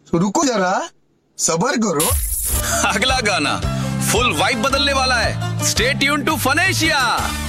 तो रुको जरा, सबर करो। अगला गाना फुल वाइब बदलने वाला है। Stay tune to फनेशिया।